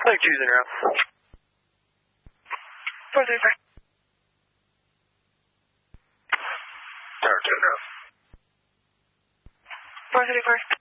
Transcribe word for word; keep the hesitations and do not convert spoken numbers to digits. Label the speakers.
Speaker 1: Like choosing route. four thirty-five.
Speaker 2: Tower two now.
Speaker 1: four thirty-four.